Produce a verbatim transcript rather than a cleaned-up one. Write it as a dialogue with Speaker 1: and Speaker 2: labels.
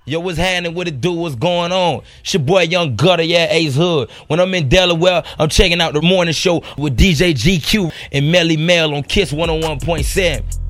Speaker 1: Yo, what's happening? What it do? What's going on? It's your boy Young Gutter, yeah, Ace Hood. When I'm in Delaware, I'm checking out the morning show with D J G Q and Melly Mel on Kiss one oh one point seven.